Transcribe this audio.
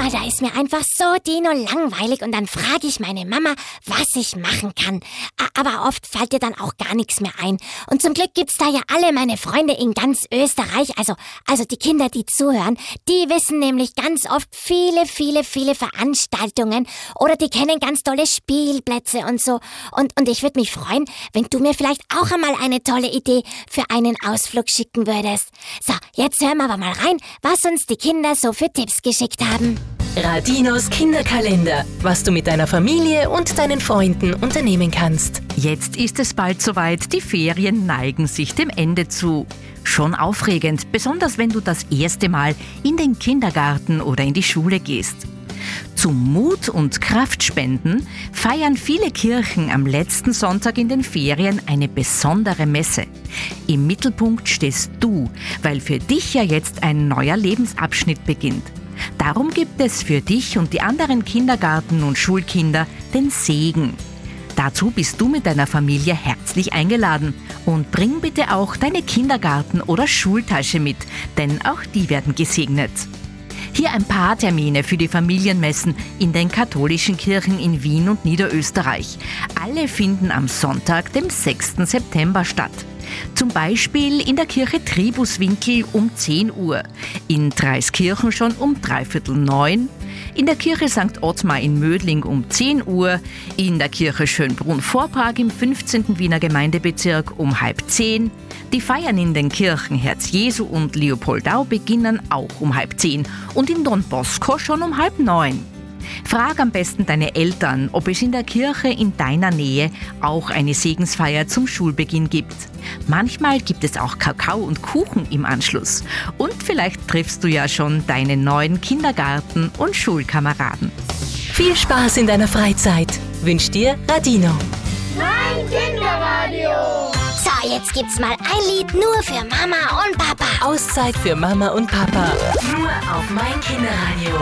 manchmal, da ist mir einfach so langweilig und dann frage ich meine Mama, was ich machen kann. Aber oft fällt ihr dann auch gar nichts mehr ein. Und zum Glück gibt's da ja alle meine Freunde in ganz Österreich, also die Kinder, die zuhören, die wissen nämlich ganz oft viele Veranstaltungen oder die kennen ganz tolle Spielplätze und so. Und ich würde mich freuen, wenn du mir vielleicht auch einmal eine tolle Idee für einen Ausflug schicken würdest. So, jetzt hören wir aber mal rein, was uns die Kinder so für Tipps geschickt haben. Radinos Kinderkalender, was du mit deiner Familie und deinen Freunden unternehmen kannst. Jetzt ist es bald soweit, die Ferien neigen sich dem Ende zu. Schon aufregend, besonders wenn du das erste Mal in den Kindergarten oder in die Schule gehst. Zum Mut- und Kraftspenden feiern viele Kirchen am letzten Sonntag in den Ferien eine besondere Messe. Im Mittelpunkt stehst du, weil für dich ja jetzt ein neuer Lebensabschnitt beginnt. Darum gibt es für dich und die anderen Kindergarten- und Schulkinder den Segen. Dazu bist du mit deiner Familie herzlich eingeladen und bring bitte auch deine Kindergarten- oder Schultasche mit, denn auch die werden gesegnet. Hier ein paar Termine für die Familienmessen in den katholischen Kirchen in Wien und Niederösterreich. Alle finden am Sonntag, dem 6. September statt. Zum Beispiel in der Kirche Tribuswinkel um 10 Uhr, in Dreiskirchen schon um 8:45, in der Kirche St. Ottmar in Mödling um 10 Uhr, in der Kirche Schönbrunn-Vorprag im 15. Wiener Gemeindebezirk um 9:30. Die Feiern in den Kirchen Herz Jesu und Leopoldau beginnen auch um 8:30 und in Don Bosco schon um 8:30. Frag am besten deine Eltern, ob es in der Kirche in deiner Nähe auch eine Segensfeier zum Schulbeginn gibt. Manchmal gibt es auch Kakao und Kuchen im Anschluss. Und vielleicht triffst du ja schon deine neuen Kindergarten- und Schulkameraden. Viel Spaß in deiner Freizeit wünscht dir Radino. Mein Kinderradio. So, jetzt gibt's mal ein Lied nur für Mama und Papa. Auszeit für Mama und Papa. Nur auf mein Kinderradio.